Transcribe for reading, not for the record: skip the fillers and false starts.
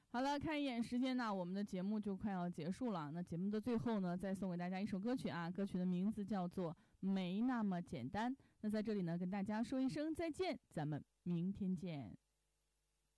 好了，看一眼时间呢，我们的节目就快要结束了。那节目的最后呢，再送给大家一首歌曲啊，歌曲的名字叫做《没那么简单》。那在这里呢，跟大家说一声再见，咱们明天见。